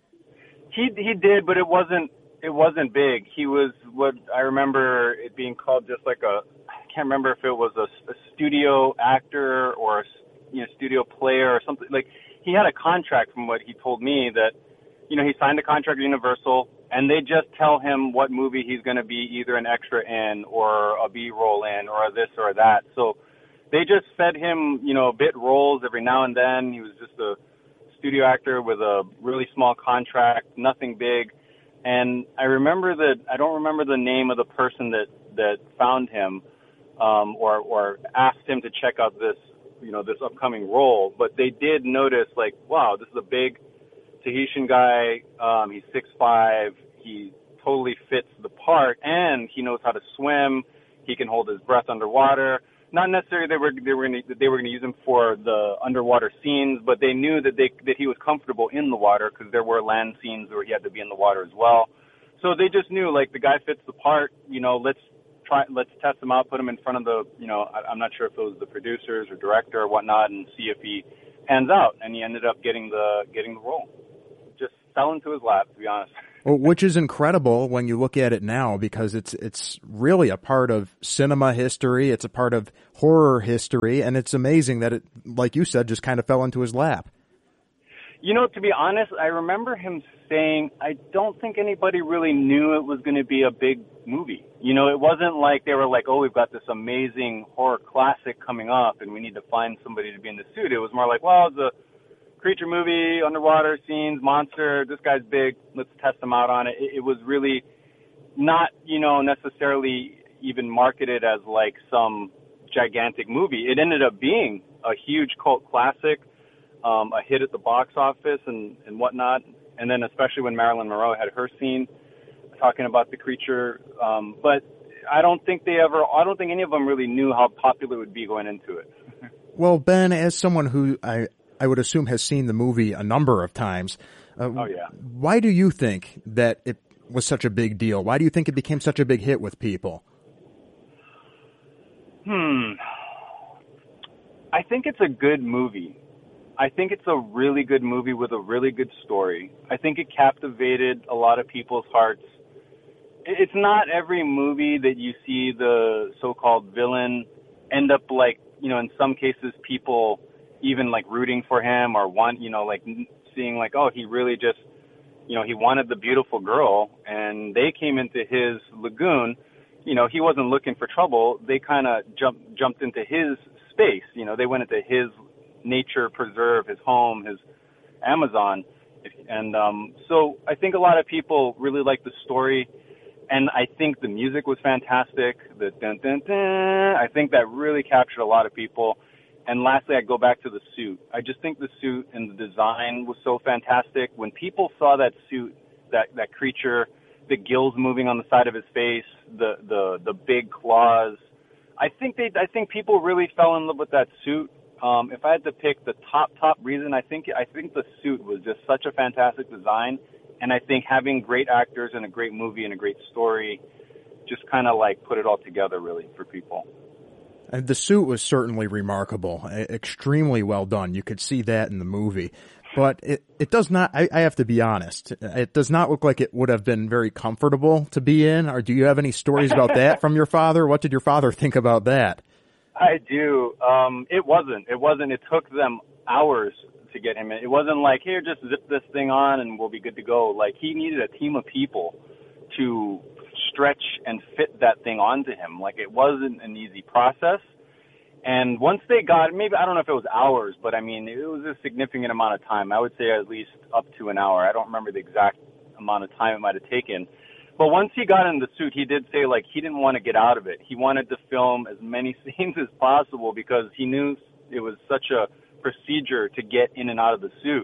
He he did, but it wasn't it wasn't big. He was what I remember it being called just like a, I can't remember if it was a, a studio actor or a, you know, studio player or something. Like, he had a contract, from what he told me, that, you know, he signed a contract with Universal and they just tell him what movie he's going to be either an extra in or a B-roll in or a this or that. So they just fed him, you know, bit roles every now and then. He was just a studio actor with a really small contract, nothing big. And I remember that, I don't remember the name of the person that, that found him, um, or or asked him to check out this, you know, this upcoming role. But they did notice, like, wow, this is a big Tahitian guy. Um, he's six five. He totally fits the part, and he knows how to swim. He can hold his breath underwater. Not necessarily they were they were gonna, they were going to use him for the underwater scenes, but they knew that they that he was comfortable in the water because there were land scenes where he had to be in the water as well. So they just knew, like, the guy fits the part. You know, let's try let's test him out, put him in front of the, you know, I, I'm not sure if it was the producers or director or whatnot, and see if he pans out. And he ended up getting the getting the role. Just fell into his lap, to be honest. Well, which is incredible when you look at it now, because it's it's really a part of cinema history. It's a part of horror history, and it's amazing that it, like you said, just kind of fell into his lap. You know, to be honest, I remember him saying, I don't think anybody really knew it was going to be a big movie. You know, it wasn't like they were like, oh, we've got this amazing horror classic coming up, and we need to find somebody to be in the suit. It was more like, well, it's a creature movie, underwater scenes, monster, this guy's big, let's test him out on it. It, it was really not, you know, necessarily even marketed as like some gigantic movie. It ended up being a huge cult classic, um, a hit at the box office and, and whatnot. And then especially when Marilyn Monroe had her scene talking about the creature. Um, but I don't think they ever, I don't think any of them really knew how popular it would be going into it. Well, Ben, as someone who I, I would assume has seen the movie a number of times. Uh, oh, yeah. Why do you think that it was such a big deal? Why do you think it became such a big hit with people? Hmm. I think it's a good movie. I think it's a really good movie with a really good story. I think it captivated a lot of people's hearts. It's not every movie that you see the so-called villain end up like, you know, in some cases people even like rooting for him or want, you know, like seeing like, oh, he really just, you know, he wanted the beautiful girl and they came into his lagoon. You know, he wasn't looking for trouble. They kind of jumped, jumped into his space. You know, they went into his nature preserve, his home, his Amazon. And um, so I think a lot of people really like the story. And I think the music was fantastic. The dun, dun, dun, I think that really captured a lot of people. And lastly, I go back to the suit. I just think the suit and the design was so fantastic. When people saw that suit, that, that creature, the gills moving on the side of his face, the, the, the big claws, I think they, I think people really fell in love with that suit. Um, if I had to pick the top, top reason, I think, I think the suit was just such a fantastic design. And I think having great actors and a great movie and a great story just kind of like put it all together really for people. And the suit was certainly remarkable, extremely well done. You could see that in the movie. But it, it does not, I, I have to be honest, it does not look like it would have been very comfortable to be in. Or do you have any stories about that from your father? What did your father think about that? I do. Um, it wasn't. It wasn't. It took them hours to get him in. It wasn't like, here, just zip this thing on and we'll be good to go. Like, he needed a team of people to stretch and fit that thing onto him. Like, it wasn't an easy process. And once they got, maybe, I don't know if it was hours, but I mean, it was a significant amount of time. I would say at least up to an hour. I don't remember the exact amount of time it might have taken. But once he got in the suit, he did say, like, he didn't want to get out of it. He wanted to film as many scenes as possible because he knew it was such a procedure to get in and out of the suit.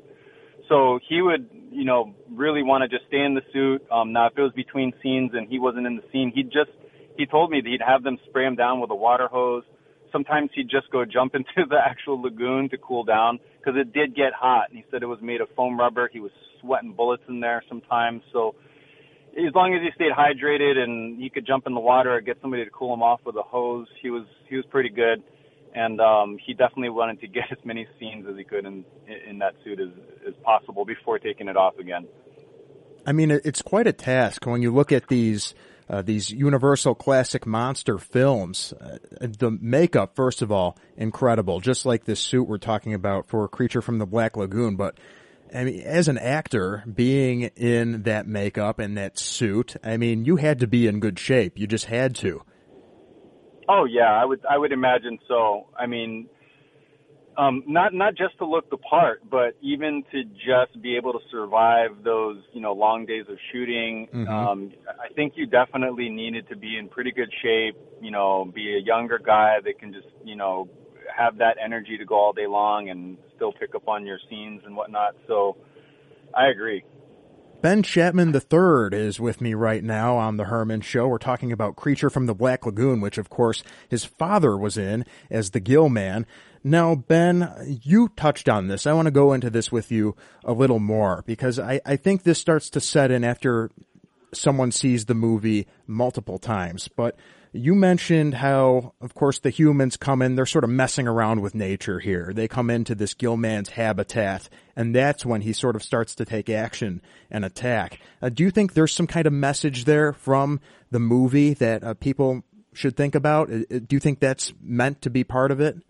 So he would, you know, really want to just stay in the suit. Um, now, if it was between scenes and he wasn't in the scene, he'd just, he told me that he'd have them spray him down with a water hose. Sometimes he'd just go jump into the actual lagoon to cool down because it did get hot. And he said it was made of foam rubber. He was sweating bullets in there sometimes. So as long as he stayed hydrated and he could jump in the water or get somebody to cool him off with a hose, he was he was pretty good. And um, he definitely wanted to get as many scenes as he could in in that suit as, as possible before taking it off again. I mean, it's quite a task when you look at these uh, these Universal classic monster films. Uh, the makeup, first of all, incredible, just like this suit we're talking about for Creature from the Black Lagoon. But I mean, as an actor, being in that makeup and that suit, I mean, you had to be in good shape. You just had to. Oh yeah, I would I would imagine so. I mean, Um, not not just to look the part, but even to just be able to survive those, you know, long days of shooting. Mm-hmm. Um, I think you definitely needed to be in pretty good shape, you know, be a younger guy that can just, you know, have that energy to go all day long and still pick up on your scenes and whatnot. So I agree. Ben Chapman the third is with me right now on The Herman Show. We're talking about Creature from the Black Lagoon, which, of course, his father was in as the Gill Man. Now, Ben, you touched on this. I want to go into this with you a little more because I, I think this starts to set in after someone sees the movie multiple times. But you mentioned how, of course, the humans come in, they're sort of messing around with nature here. They come into this Gill Man's habitat, and that's when he sort of starts to take action and attack. Uh, do you think there's some kind of message there from the movie that uh, people should think about? Uh, do you think that's meant to be part of it?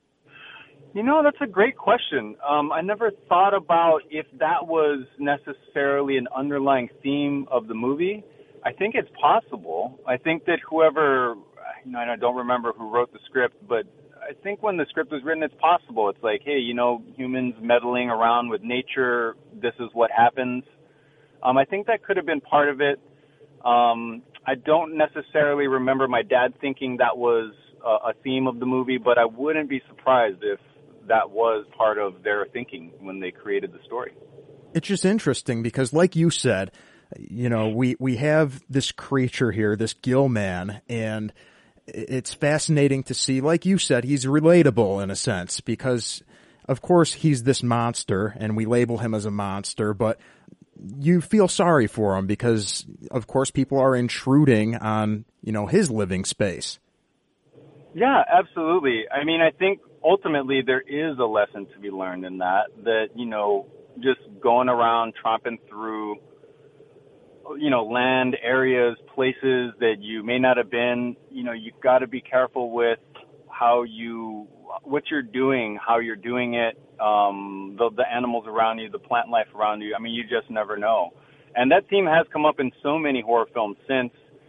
You know, that's a great question. Um, I never thought about if that was necessarily an underlying theme of the movie. I think it's possible. I think that whoever, you know, I don't remember who wrote the script, but I think when the script was written, it's possible. It's like, hey, you know, humans meddling around with nature, this is what happens. Um, I think that could have been part of it. Um, I don't necessarily remember my dad thinking that was a, a theme of the movie, but I wouldn't be surprised if that was part of their thinking when they created the story. It's just interesting because, like you said, you know, we, we have this creature here, this Gill Man, and it's fascinating to see, like you said, he's relatable in a sense because, of course, he's this monster and we label him as a monster, but you feel sorry for him because, of course, people are intruding on, you know, his living space. Yeah, absolutely. I mean, I think ultimately there is a lesson to be learned in that, that, you know, just going around tromping through, you know, land, areas, places that you may not have been, you know, you've got to be careful with how you, what you're doing, how you're doing it, um, the, the animals around you, the plant life around you. I mean, you just never know. And that theme has come up in so many horror films since,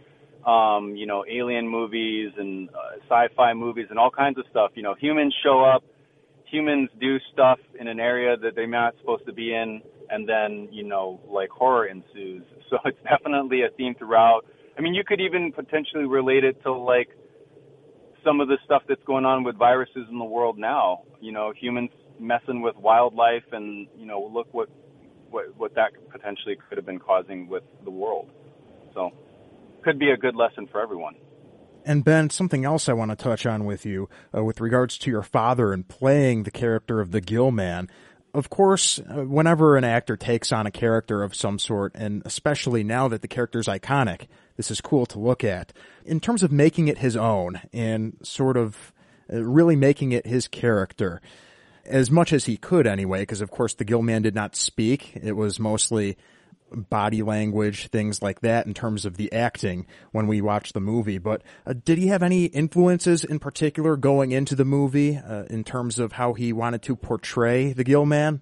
um, you know, alien movies and uh, sci-fi movies and all kinds of stuff. You know, humans show up, humans do stuff in an area that they're not supposed to be in, and then, you know, like horror ensues. So it's definitely a theme throughout. I mean, you could even potentially relate it to, like, some of the stuff that's going on with viruses in the world now. You know, humans messing with wildlife and, you know, look what, what, what that potentially could have been causing with the world. So could be a good lesson for everyone. And Ben, something else I want to touch on with you uh, with regards to your father and playing the character of the Gill Man. Of course, uh, whenever an actor takes on a character of some sort, and especially now that the character's iconic, this is cool to look at. In terms of making it his own and sort of uh, really making it his character, as much as he could anyway, because of course the Gill Man did not speak. It was mostly body language, things like that in terms of the acting when we watched the movie. But uh, did he have any influences in particular going into the movie uh, in terms of how he wanted to portray the Gill Man?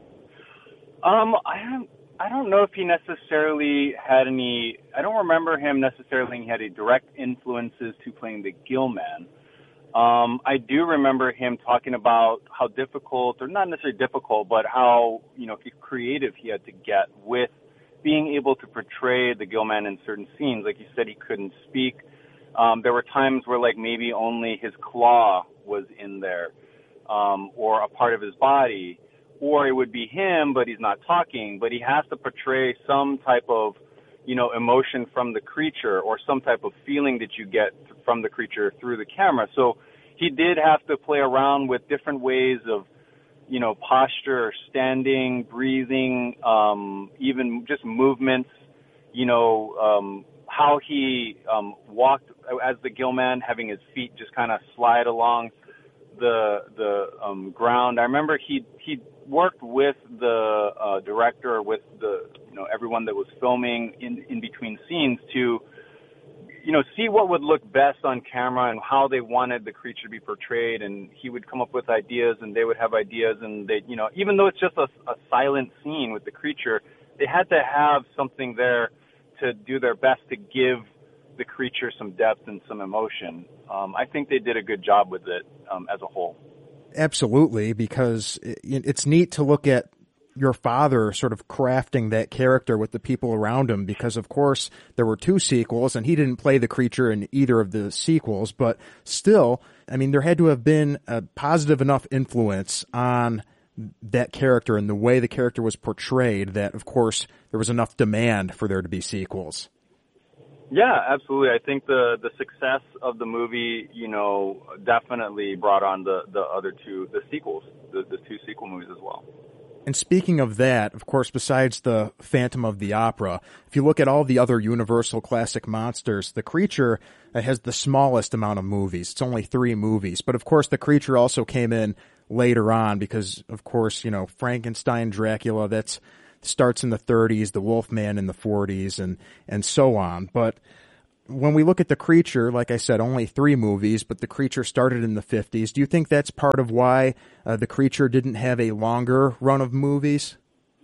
Um, I don't, I don't know if he necessarily had any, I don't remember him necessarily he had any direct influences to playing the Gill Man. Um, I do remember him talking about how difficult, or not necessarily difficult, but how, you know, creative he had to get with being able to portray the Gill Man in certain scenes. Like you said, he couldn't speak. Um, there were times where, like, maybe only his claw was in there, um, or a part of his body, or it would be him, but he's not talking, but he has to portray some type of, you know, emotion from the creature or some type of feeling that you get from the creature through the camera. So he did have to play around with different ways of, you know, posture, standing, breathing, um, even just movements, you know, um, how he um, walked as the Gill Man, having his feet just kind of slide along the the um, ground. I remember he he worked with the uh, director, with the, you know, everyone that was filming in in between scenes to, you know, see what would look best on camera and how they wanted the creature to be portrayed. And he would come up with ideas and they would have ideas, and they, you know, even though it's just a, a silent scene with the creature, they had to have something there to do their best to give the creature some depth and some emotion. Um, I think they did a good job with it um, as a whole. Absolutely, because it, it's neat to look at your father sort of crafting that character with the people around him, because of course there were two sequels and he didn't play the creature in either of the sequels, but still, I mean, there had to have been a positive enough influence on that character and the way the character was portrayed that of course there was enough demand for there to be sequels. Yeah, absolutely. I think the, the success of the movie, you know, definitely brought on the, the other two, the sequels, the, the two sequel movies as well. And speaking of that, of course, besides the Phantom of the Opera, if you look at all the other Universal classic monsters, the Creature has the smallest amount of movies. It's only three movies. But of course, the Creature also came in later on because, of course, you know, Frankenstein, Dracula, that's starts in the thirties, the Wolfman in the forties, and, and so on. But when we look at the Creature, like I said, only three movies, but the Creature started in the fifties. Do you think that's part of why uh, the Creature didn't have a longer run of movies?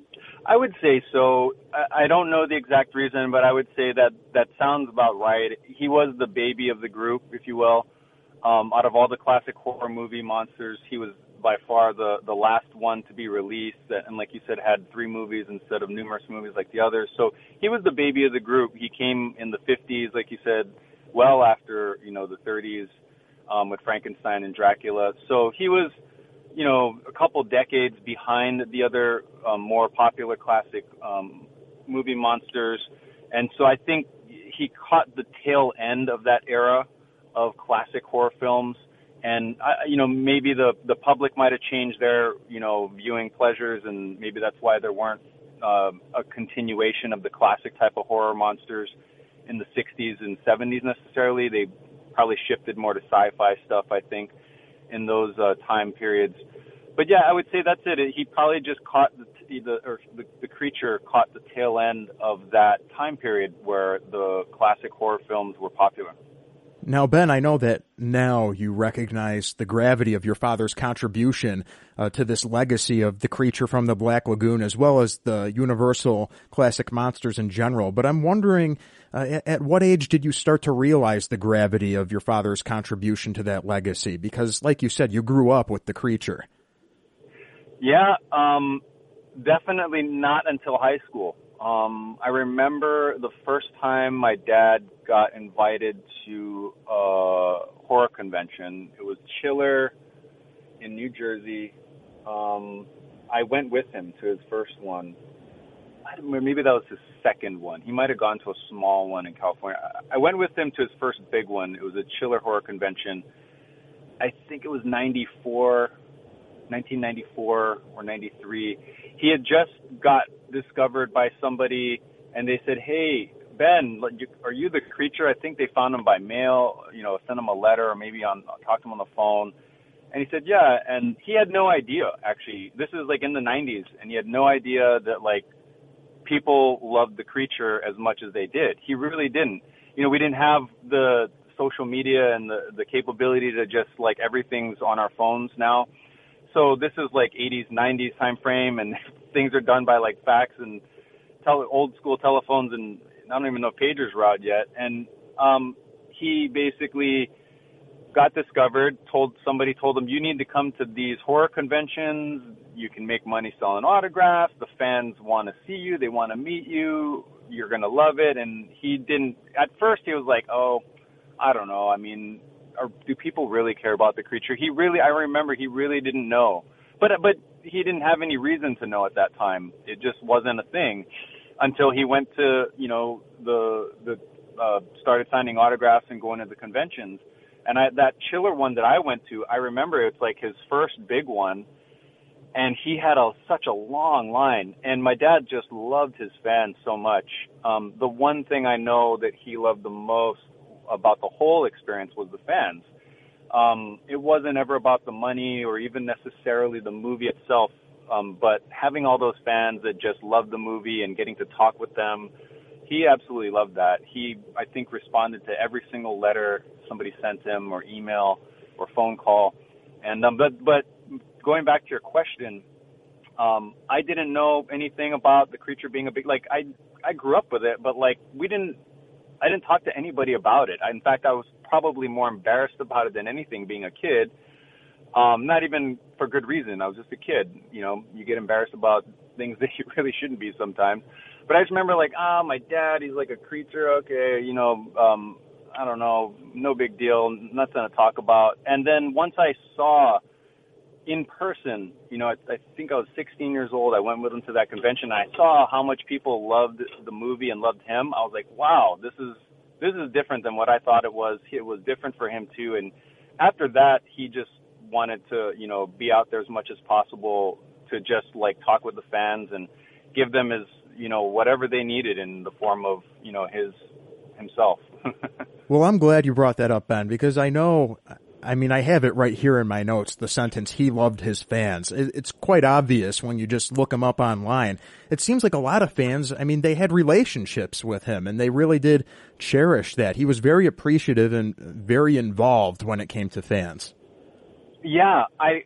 I would say so. I, I don't know the exact reason, but I would say that that sounds about right. He was the baby of the group, if you will. Um, out of all the classic horror movie monsters, he was by far the, the last one to be released, and like you said, had three movies instead of numerous movies like the others. So he was the baby of the group. He came in the fifties, like you said, well after, you know, the thirties um, with Frankenstein and Dracula. So he was, you know, a couple decades behind the other um, more popular classic um, movie monsters. And so I think he caught the tail end of that era of classic horror films. And, I, you know, maybe the, the public might have changed their, you know, viewing pleasures, and maybe that's why there weren't uh, a continuation of the classic type of horror monsters in the sixties and seventies necessarily. They probably shifted more to sci-fi stuff, I think, in those uh, time periods. But, yeah, I would say that's it. He probably just caught the, the or the, the Creature caught the tail end of that time period where the classic horror films were popular. Now, Ben, I know that now you recognize the gravity of your father's contribution uh, to this legacy of the Creature from the Black Lagoon, as well as the Universal classic monsters in general. But I'm wondering, uh, at what age did you start to realize the gravity of your father's contribution to that legacy? Because, like you said, you grew up with the Creature. Yeah, um, definitely not until high school. Um, I remember the first time my dad got invited to a horror convention. It was Chiller in New Jersey. Um, I went with him to his first one. I don't remember, maybe that was his second one. He might have gone to a small one in California. I went with him to his first big one. It was a Chiller horror convention. I think it was ninety-four, nineteen ninety-four or ninety-three. He had just got discovered by somebody, and they said, "Hey, Ben, are you the Creature?" I think they found him by mail, you know, sent him a letter or maybe on talked to him on the phone. And he said, "Yeah." And he had no idea, actually. This is like in the nineties, and he had no idea that, like, people loved the Creature as much as they did. He really didn't. You know, we didn't have the social media and the, the capability to just, like, everything's on our phones now. So this is like eighties, nineties time frame, and things are done by like fax and tele- old school telephones, and I don't even know if pagers were out yet. And um, he basically got discovered, told somebody told him, "You need to come to these horror conventions. You can make money selling autographs. The fans want to see you. They want to meet you. You're going to love it." And he didn't, at first he was like, "Oh, I don't know. I mean, or do people really care about the Creature?" He really, I remember he really didn't know. But but he didn't have any reason to know at that time. It just wasn't a thing until he went to, you know, the, the uh, started signing autographs and going to the conventions. And I, that Chiller one that I went to, I remember it's like his first big one. And he had a, such a long line. And my dad just loved his fans so much. Um, the one thing I know that he loved the most about the whole experience was the fans. Um, it wasn't ever about the money or even necessarily the movie itself, um, but having all those fans that just loved the movie and getting to talk with them, he absolutely loved that. He, I think, responded to every single letter somebody sent him or email or phone call. And um, but but going back to your question, um, I didn't know anything about the Creature being a big, like, I I grew up with it, but like we didn't. I didn't talk to anybody about it. I, in fact, I was probably more embarrassed about it than anything being a kid. Um, not even for good reason. I was just a kid. You know, you get embarrassed about things that you really shouldn't be sometimes. But I just remember like, ah, my dad, he's like a creature. Okay, you know, um, I don't know, no big deal, nothing to talk about. And then once I saw in person, you know, I, I think I was sixteen years old. I went with him to that convention. And I saw how much people loved the movie and loved him. I was like, wow, this is this is different than what I thought it was. It was different for him too. And after that, he just wanted to, you know, be out there as much as possible to just like talk with the fans and give them his, you know, whatever they needed in the form of, you know, his himself. Well, I'm glad you brought that up, Ben, because I know, I mean, I have it right here in my notes, the sentence, he loved his fans. It's quite obvious when you just look him up online. It seems like a lot of fans, I mean, they had relationships with him, and they really did cherish that. He was very appreciative and very involved when it came to fans. Yeah, I